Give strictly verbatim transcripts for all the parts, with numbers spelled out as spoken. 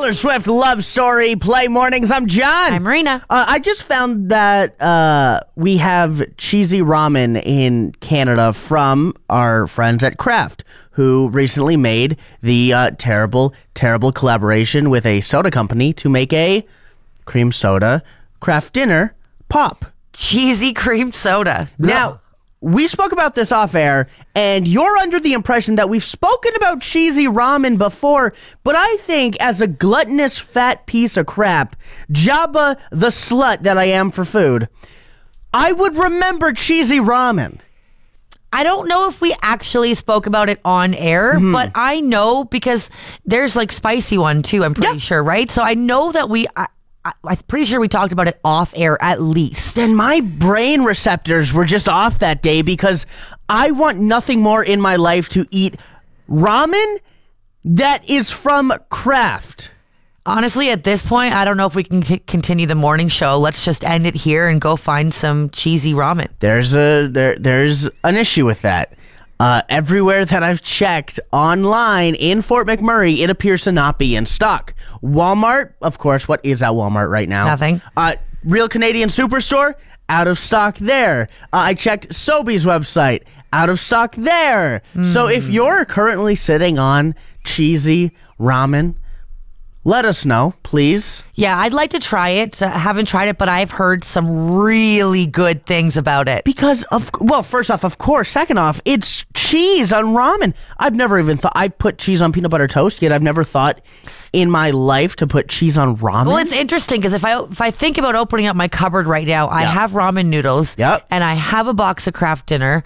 Taylor Swift love story, Play Mornings. I'm John. I'm Marina. Uh, I just found that uh, we have cheesy ramen in Canada from our friends at Kraft, who recently made the uh, terrible, terrible collaboration with a soda company to make a cream soda Kraft dinner pop. Cheesy cream soda. Now, we spoke about this off air, and you're under the impression that we've spoken about cheesy ramen before, but I think as a gluttonous fat piece of crap, Jabba the slut that I am for food, I would remember cheesy ramen. I don't know if we actually spoke about it on air, mm-hmm. but I know because there's like spicy one too, I'm pretty yeah. sure, right? So I know that we... I, I'm pretty sure we talked about it off air at least. Then my brain receptors were just off that day because I want nothing more in my life to eat ramen that is from Kraft. Honestly, at this point, I don't know if we can c- continue the morning show. Let's just end it here and go find some cheesy ramen. There's a there there's an issue with that. Uh, everywhere that I've checked online in Fort McMurray, it appears to not be in stock. Walmart, of course, what is at Walmart right now? Nothing. Uh, Real Canadian Superstore, out of stock there. Uh, I checked Sobeys website, out of stock there. Mm. So if you're currently sitting on cheesy ramen, let us know, please. Yeah, I'd like to try it. I haven't tried it, but I've heard some really good things about it. Because, of well, first off, of course. Second off, it's cheese on ramen. I've never even thought... I put cheese on peanut butter toast, yet I've never thought in my life to put cheese on ramen. Well, it's interesting, because if I if I think about opening up my cupboard right now, I yep. have ramen noodles, yep. and I have a box of Kraft Dinner.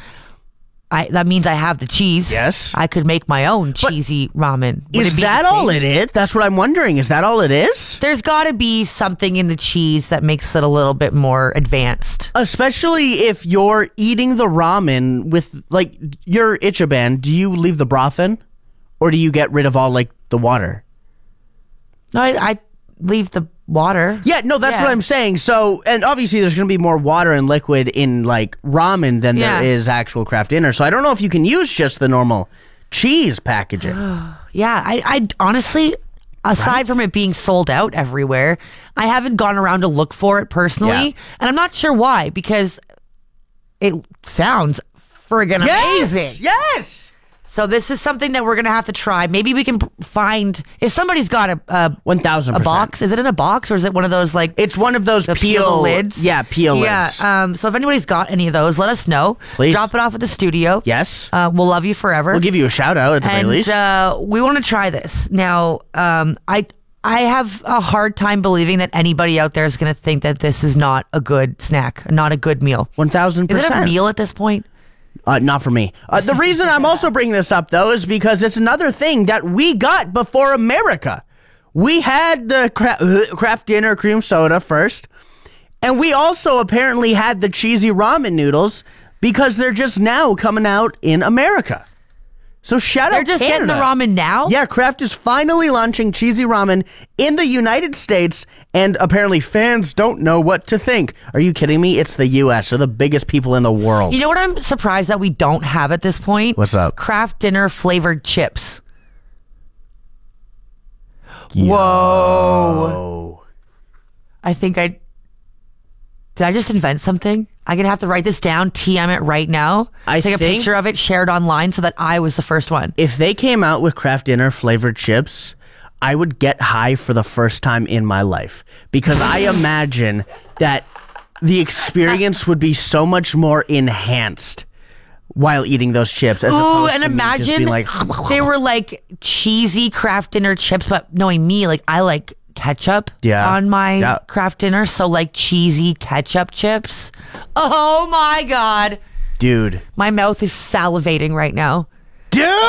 I, that means I have the cheese. Yes. I could make my own cheesy but ramen. Would is that all it is? That's what I'm wondering. Is that all it is? There's got to be something in the cheese that makes it a little bit more advanced. Especially if you're eating the ramen with, like, your Ichiban. Do you leave the broth in? Or do you get rid of all, like, the water? No, I, I leave the water. Yeah, no, that's yeah. what I'm saying. So, and obviously there's going to be more water and liquid in like ramen than yeah. there is actual Kraft Dinner. So I don't know if you can use just the normal cheese packaging. yeah, I, I honestly, aside right? from it being sold out everywhere, I haven't gone around to look for it personally. Yeah. And I'm not sure why, because it sounds friggin' yes! amazing. Yes! So this is something that we're going to have to try. Maybe we can find, if somebody's got a, a one thousand percent a box, is it in a box or is it one of those like... It's one of those the peel, peel lids? Yeah, peel yeah, lids. Yeah, um, so if anybody's got any of those, let us know. Please. Drop it off at the studio. Yes. Uh, we'll love you forever. We'll give you a shout out at the and, very least. Uh, we want to try this. Now, um, I... I have a hard time believing that anybody out there is going to think that this is not a good snack, not a good meal. one thousand percent. Is it a meal at this point? Uh, not for me. Uh, the reason I'm also bringing this up, though, is because it's another thing that we got before America. We had the cra- uh, Kraft Dinner cream soda first, and we also apparently had the cheesy ramen noodles because they're just now coming out in America. So shout They're out just Canada. getting the ramen now? Yeah, Kraft is finally launching cheesy ramen in the United States, and apparently fans don't know what to think. Are you kidding me? It's the U S. They're the biggest people in the world. You know what I'm surprised that we don't have at this point? What's up? Kraft Dinner flavored chips. Yo. Whoa. I think I... Did I just invent something? I'm going to have to write this down, T M it right now. I Take a think picture of it, share it online so that I was the first one. If they came out with Kraft Dinner flavored chips, I would get high for the first time in my life. Because I imagine that the experience would be so much more enhanced while eating those chips. As Ooh, opposed and to imagine me just being like, they were like cheesy Kraft Dinner chips, but knowing me, like I like ketchup yeah. on my yeah. Kraft Dinner, so like cheesy ketchup chips. Oh my god, dude, my mouth is salivating right now. Dude!